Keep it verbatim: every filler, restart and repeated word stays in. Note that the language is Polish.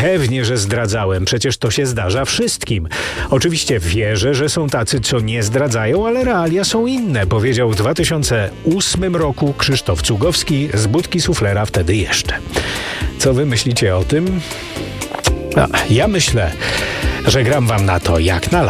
Pewnie, że zdradzałem. Przecież to się zdarza wszystkim. Oczywiście wierzę, że są tacy, co nie zdradzają, ale realia są inne, powiedział w dwa tysiące ósmym roku Krzysztof Cugowski z Budki Suflera wtedy jeszcze. Co wy myślicie o tym? A, ja myślę, że gram wam na to jak na